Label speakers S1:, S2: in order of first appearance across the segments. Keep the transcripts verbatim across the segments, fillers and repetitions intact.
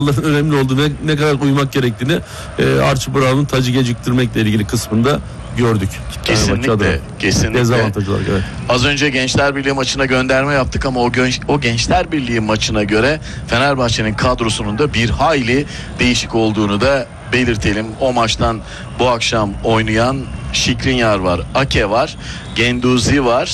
S1: önemli olduğunu, ne kadar uyumak gerektiğini e, Archie Brown'un tacı geciktirmekle ilgili kısmında gördük.
S2: Kesinlikle, kesinlikle.
S1: Dezavantajlar, evet.
S2: Az önce Gençler Birliği maçına gönderme yaptık ama o, genç, o Gençler Birliği maçına göre Fenerbahçe'nin kadrosunun da bir hayli değişik olduğunu da belirtelim. O maçtan bu akşam oynayan Skriniar var, Ake var, Guendouzi var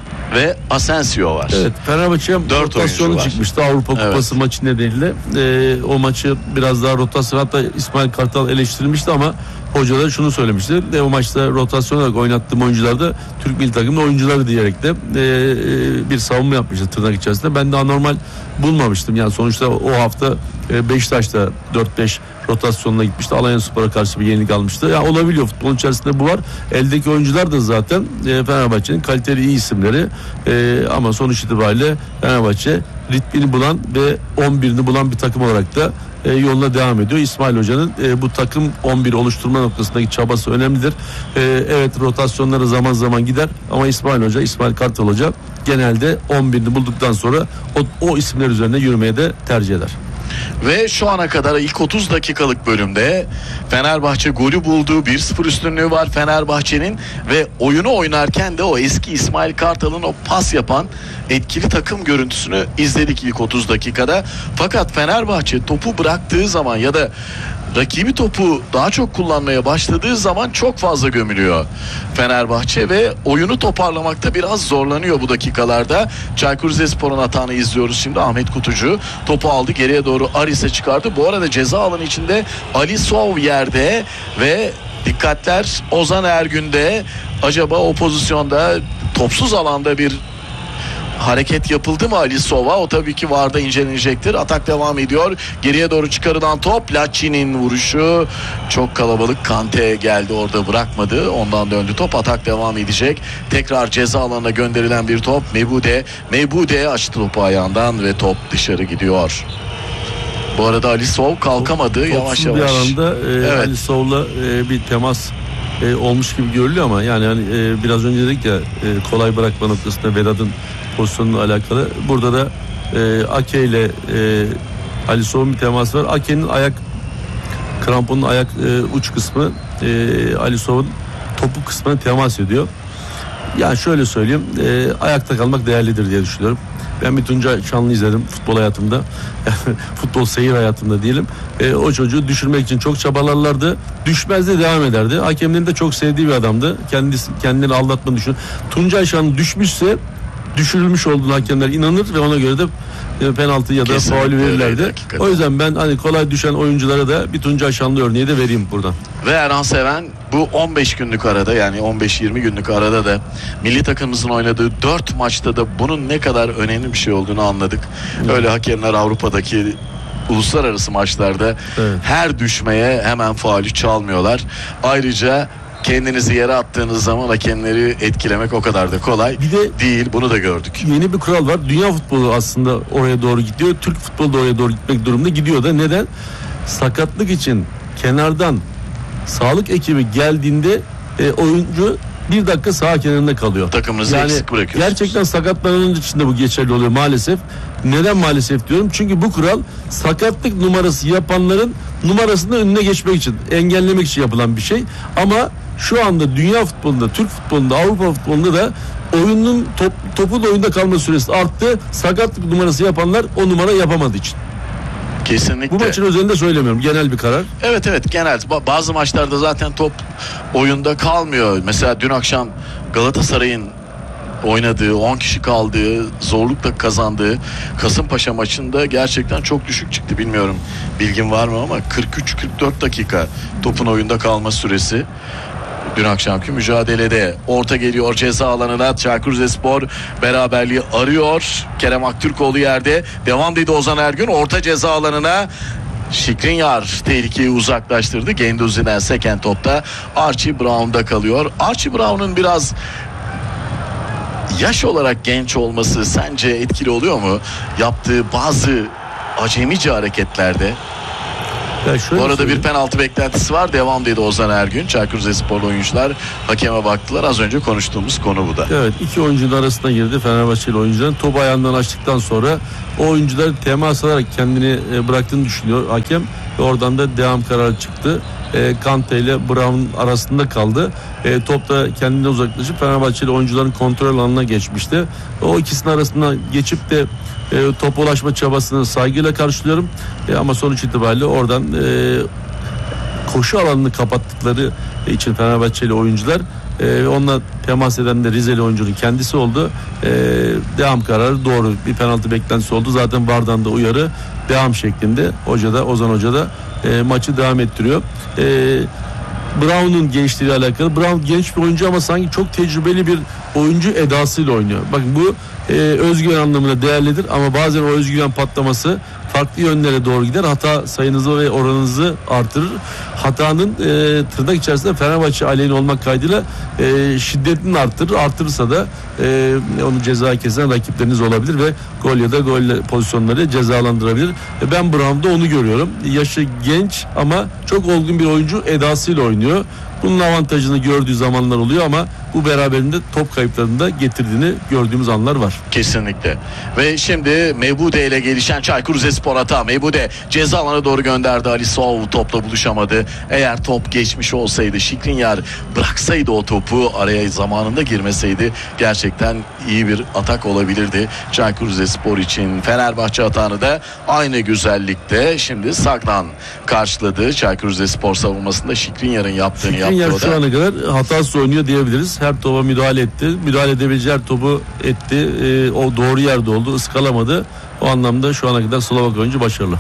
S2: ve Asensio var.
S1: Evet, Fenerbahçe rotasyonu çıkmıştı Avrupa Kupası evet. maçı nedeniyle. Ee, o maçı biraz daha rotasyon, hatta İsmail Kartal eleştirilmişti ama hoca da şunu söylemişti. E, o maçta rotasyon olarak oynattığım oyuncular da Türk milli takımın oyuncuları diyerek de e, e, bir savunma yapmıştı tırnak içerisinde. Ben de anormal bulmamıştım. Yani sonuçta o hafta e, Beşiktaş'ta dört beş rotasyonuna gitmişti. Alanyaspor'a karşı bir yenilik almıştı. Ya yani olabiliyor, futbolun içerisinde bu var. Eldeki oyuncular da zaten e, Fenerbahçe'nin kaliteli iyi isimleri. E, ama sonuç itibariyle Fenerbahçe ritmini bulan ve on birini bulan bir takım olarak da e, yoluna devam ediyor. İsmail Hoca'nın e, bu takım on bir oluşturma noktasındaki çabası önemlidir. E, evet, rotasyonları zaman zaman gider ama İsmail Hoca, İsmail Kartal Hoca genelde on birini bulduktan sonra o, o isimler üzerine yürümeye de tercih eder.
S2: Ve şu ana kadar ilk otuz dakikalık bölümde Fenerbahçe golü bulduğu bir sıfır üstünlüğü var Fenerbahçe'nin ve oyunu oynarken de o eski İsmail Kartal'ın o pas yapan etkili takım görüntüsünü izledik ilk otuz dakikada. Fakat Fenerbahçe topu bıraktığı zaman ya da rakibi topu daha çok kullanmaya başladığı zaman çok fazla gömülüyor Fenerbahçe ve oyunu toparlamakta biraz zorlanıyor bu dakikalarda. Çaykur Rizespor'un atağını izliyoruz şimdi. Ahmet Kutucu topu aldı, geriye doğru Aris'e çıkardı. Bu arada ceza alanı içinde Ali Sov yerde ve dikkatler Ozan Ergün'de. Acaba o pozisyonda topsuz alanda bir hareket yapıldı mı Ali Sova? O tabii ki V A R'da incelenecektir. Atak devam ediyor. Geriye doğru çıkarılan top. Lacini'nin vuruşu. Çok kalabalık. Kante geldi, orada bırakmadı. Ondan döndü top. Atak devam edecek. Tekrar ceza alanına gönderilen bir top. Mebude. Mebude açtı topu ayağından ve top dışarı gidiyor. Bu arada Ali Sov kalkamadı. Top, yavaş yavaş.
S1: Bir alanda e, evet. Ali Sov'la e, bir temas e, olmuş gibi görülüyor ama yani hani e, biraz önce dedik ya e, kolay bırakma noktasında Vedat'ın pozisyonla alakalı. Burada da e, Ake ile e, Ali Sov'un bir teması var. Ake'nin ayak kramponun ayak e, uç kısmı e, Ali Sov'un topu kısmına temas ediyor. Yani şöyle söyleyeyim, e, ayakta kalmak değerlidir diye düşünüyorum. Ben bir Tuncay Şanlı izledim futbol hayatımda. Futbol seyir hayatımda diyelim. E, o çocuğu düşürmek için çok çabalarlardı. Düşmez de devam ederdi. Hakemlerin de çok sevdiği bir adamdı. Kendisi kendini aldatma düşün. Tuncay Şanlı düşmüşse düşürülmüş olduğunu hakemler inanır ve ona göre de e, penaltı ya da faulü verirlerdi. O yüzden ben hani kolay düşen oyunculara da bir Tuncay Şanlı örneği de vereyim buradan.
S2: Ve Erhan Seven bu on beş günlük arada, yani on beş yirmi günlük arada da milli takımımızın oynadığı dört maçta da bunun ne kadar önemli bir şey olduğunu anladık. Evet. Öyle hakemler Avrupa'daki uluslararası maçlarda evet. her düşmeye hemen faulü çalmıyorlar. Ayrıca kendinizi yere attığınız zaman hakemleri etkilemek o kadar da kolay bir de değil. Bunu da gördük.
S1: Yeni bir kural var. Dünya futbolu aslında oraya doğru gidiyor. Türk futbolu da oraya doğru gitmek durumunda gidiyor da. Neden? Sakatlık için kenardan sağlık ekibi geldiğinde e, oyuncu bir dakika sağ kenarında kalıyor.
S2: Takımınızı
S1: yani
S2: eksik bırakıyorsunuz.
S1: Gerçekten sakatlananın içinde bu geçerli oluyor maalesef. Neden maalesef diyorum? Çünkü bu kural sakatlık numarası yapanların numarasının önüne geçmek için, engellemek için yapılan bir şey. Ama şu anda dünya futbolunda, Türk futbolunda, Avrupa futbolunda da oyunun top, topun oyunda kalma süresi arttı. Sakatlık numarası yapanlar o numara yapamadığı için.
S2: Kesinlikle.
S1: Bu maçın özelinde söylemiyorum. Genel bir karar.
S2: Evet evet genel. Bazı maçlarda zaten top oyunda kalmıyor. Mesela dün akşam Galatasaray'ın oynadığı, on kişi kaldığı, zorlukla kazandığı Kasımpaşa maçında gerçekten çok düşük çıktı. Bilmiyorum bilgin var mı ama kırk üç kırk dört dakika topun oyunda kalma süresi. Dün akşamki mücadelede orta geliyor ceza alanına. Çaykur Rizespor beraberliği arıyor. Kerem Aktürkoğlu yerde. Devam dedi Ozan Ergün. Orta ceza alanına Skriniar tehlikeyi uzaklaştırdı. Guendouzi'den seken topta Archie Brown'da kalıyor. Archie Brown'un biraz yaş olarak genç olması sence etkili oluyor mu? Yaptığı bazı acemice hareketlerde. Bu arada bir penaltı beklentisi var. Devam dedi Ozan Ergün. Çaykur Rizesporlu oyuncular hakeme baktılar. Az önce konuştuğumuz konu bu da.
S1: Evet, iki oyuncunun arasına girdi Fenerbahçeli oyuncuların. Topu ayağından açtıktan sonra o oyuncular temas alarak kendini bıraktığını düşünüyor hakem. Ve oradan da devam kararı çıktı. E, Kante ile Brown arasında kaldı. E, top da kendine uzaklaşıp Fenerbahçeli oyuncuların kontrol alanına geçmişti. O ikisinin arasında geçip de e, topa ulaşma çabasını saygıyla karşılıyorum. E, ama sonuç itibariyle oradan e, koşu alanını kapattıkları için Fenerbahçeli oyuncular, e, onunla temas eden de Rizeli oyuncunun kendisi oldu. E, devam kararı doğru, bir penaltı beklentisi oldu. Zaten V A R'dan da uyarı devam şeklinde. Hoca da, Ozan Hoca da e, maçı devam ettiriyor. E, Brown'un gençliğiyle alakalı. Brown genç bir oyuncu ama sanki çok tecrübeli bir oyuncu edasıyla oynuyor. Bakın bu e, özgüven anlamında değerlidir ama bazen o özgüven patlaması farklı yönlere doğru gider. Hata sayınızı ve oranınızı artırır. Hatanın e, tırnak içerisinde Fenerbahçe aleyhine olmak kaydıyla e, şiddetini arttırır. Artırırsa da e, onu ceza kesen rakipleriniz olabilir ve gol ya da gol pozisyonları cezalandırabilir. E, ben Brown'da onu görüyorum. Yaşı genç ama çok olgun bir oyuncu edasıyla oynuyor. Bunun avantajını gördüğü zamanlar oluyor ama bu beraberinde top kayıplarını da getirdiğini gördüğümüz anlar var.
S2: Kesinlikle. Ve şimdi Mebude ile gelişen Çaykur Rizespor hata. Mebude ceza alanına doğru gönderdi. Ali Sov topla buluşamadı. Eğer top geçmiş olsaydı, Skriniar bıraksaydı o topu, araya zamanında girmeseydi gerçekten iyi bir atak olabilirdi Çaykur Rizespor için. Fenerbahçe hatanı da aynı güzellikte şimdi Sagnan karşıladı. Çaykur Rizespor savunmasında Skriniar'ın yaptığını yaptı.
S1: Skriniar şu ana kadar hatasız oynuyor diyebiliriz. Her topa müdahale etti. Müdahale edebileceği her topu etti. E, o doğru yerde oldu. Iskalamadı. O anlamda şu ana kadar Slovak oyuncu başarılı.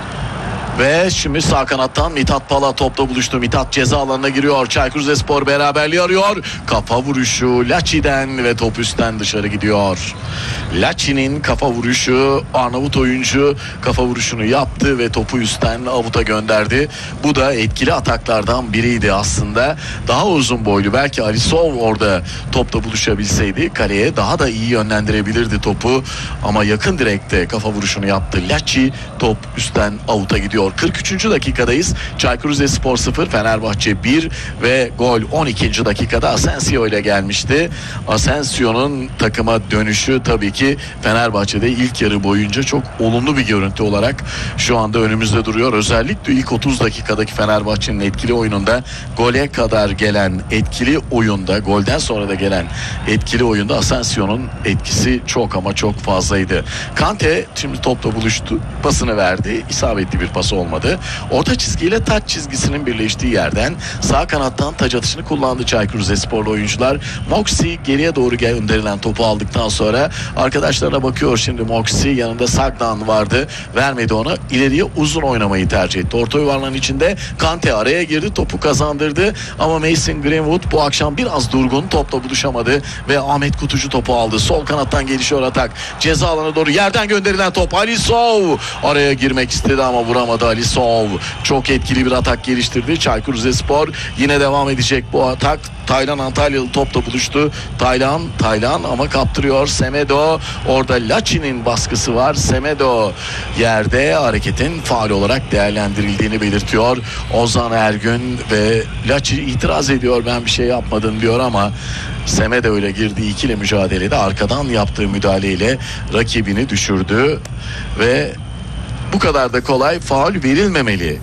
S2: Ve şimdi sağ kanattan Mithat Pala topla buluştu. Mithat ceza alanına giriyor. Çaykur Rizespor beraberliği arıyor. Kafa vuruşu Laçi'den ve top üstten dışarı gidiyor. Laçi'nin kafa vuruşu, Arnavut oyuncu kafa vuruşunu yaptı ve topu üstten avuta gönderdi. Bu da etkili ataklardan biriydi aslında. Daha uzun boylu, belki Alisov orada topla buluşabilseydi kaleye daha da iyi yönlendirebilirdi topu. Ama yakın direkte kafa vuruşunu yaptı Laçi. Top üstten avuta gidiyor. kırk üçüncü dakikadayız. Çaykur Rizespor sıfır, Fenerbahçe bir ve gol on ikinci dakikada Asensio ile gelmişti. Asensio'nun takıma dönüşü tabii ki Fenerbahçe'de ilk yarı boyunca çok olumlu bir görüntü olarak şu anda önümüzde duruyor. Özellikle ilk otuz dakikadaki Fenerbahçe'nin etkili oyununda, gole kadar gelen etkili oyunda, golden sonra da gelen etkili oyunda Asensio'nun etkisi çok ama çok fazlaydı. Kante şimdi topla buluştu. Pasını verdi. İsabetli bir pas olmadı. Orta çizgiyle taç çizgisinin birleştiği yerden sağ kanattan taç atışını kullandı Çaykur Rizesporlu oyuncular. Moxie geriye doğru gönderilen topu aldıktan sonra arkadaşlarına bakıyor şimdi Moxie. Yanında Sagnan vardı. Vermedi ona. İleriye uzun oynamayı tercih etti. Orta yuvarlağın içinde Kante araya girdi. Topu kazandırdı. Ama Mason Greenwood bu akşam biraz durgun. Topla buluşamadı ve Ahmet Kutucu topu aldı. Sol kanattan gelişiyor atak. Ceza alanına doğru yerden gönderilen top. Alisov araya girmek istedi ama vuramadı Alisov. Çok etkili bir atak geliştirdi Çaykur Rizespor. Yine devam edecek bu atak. Taylan Antalyalı topla buluştu. Taylan, Taylan ama kaptırıyor. Semedo. Orada Laçi'nin baskısı var. Semedo yerde, hareketin faul olarak değerlendirildiğini belirtiyor. Ozan Ergün ve Laçi itiraz ediyor. Ben bir şey yapmadım diyor ama Semedo ile girdiği ikili mücadelede arkadan yaptığı müdahaleyle rakibini düşürdü ve bu kadar da kolay faul verilmemeli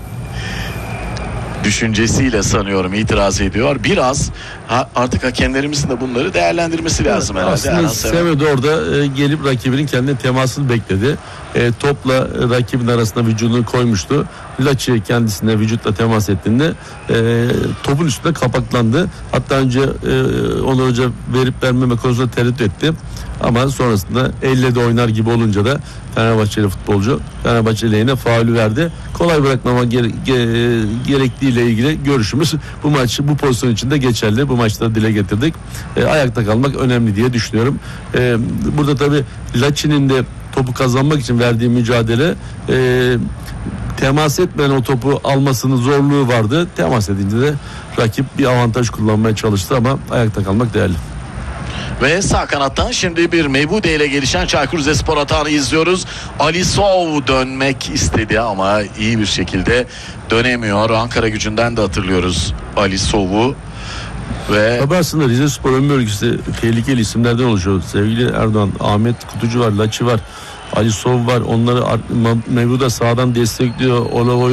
S2: düşüncesiyle sanıyorum itiraz ediyor. Biraz ha, artık hakemlerimizin de bunları değerlendirmesi lazım evet, herhalde.
S1: Aslında Semedo orada e, gelip rakibinin kendi temasını bekledi. E, topla e, rakibin arasında vücudunu koymuştu. Laçi kendisine vücutla temas ettiğinde e, topun üstünde kapaklandı. Hatta önce e, Onur Hoca verip vermeme konusunda tereddüt etti. Ama sonrasında elle de oynar gibi olunca da Fenerbahçeli futbolcu Fenerbahçe lehine faulü verdi. Kolay bırakmama gere, ge, gerektiğiyle ilgili görüşümüz bu maç, bu pozisyon için de geçerli. Bu maçta dile getirdik. E, ayakta kalmak önemli diye düşünüyorum. E, burada tabii Laçi'nin de topu kazanmak için verdiği mücadele, e, temas etmeyen o topu almasının zorluğu vardı. Temas edince de rakip bir avantaj kullanmaya çalıştı ama ayakta kalmak değerli.
S2: Ve sağ kanattan şimdi bir Mebude ile gelişen Çaykur Rizespor atağını izliyoruz. Alisov dönmek istedi ama iyi bir şekilde dönemiyor. Ankara Gücü'nden de hatırlıyoruz Alisov'u. Ve
S1: tabii aslında Rizespor ön bölgesi tehlikeli isimlerden oluşuyor. Sevgili Erdoğan, Ahmet Kutucu var, Laçi var, Alisov var. Onları Mebude sağdan destekliyor. Olavoy